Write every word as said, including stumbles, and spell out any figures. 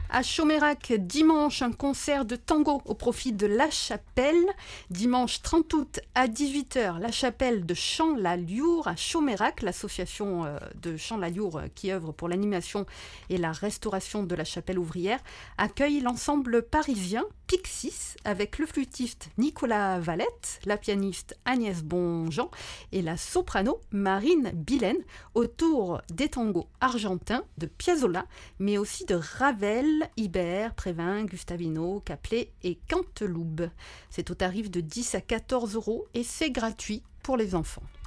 À Chomérac, dimanche, un concert de tango au profit de La Chapelle. Dimanche trente août à dix-huit heures, La Chapelle de Champ-la-Liour à Chomérac, l'association de Champ-la-Liour qui œuvre pour l'animation et la restauration de la chapelle ouvrière, accueille l'ensemble parisien Pixis avec le flûtiste Nicolas Valette, la pianiste Agnès Bonjean et la soprano Marine Billen autour des tangos argentins de Piazzolla, mais aussi de Ravel, Ibert, Prévin, Gustavino, Caplet et Canteloube. C'est au tarif de dix à quatorze euros et c'est gratuit pour les enfants.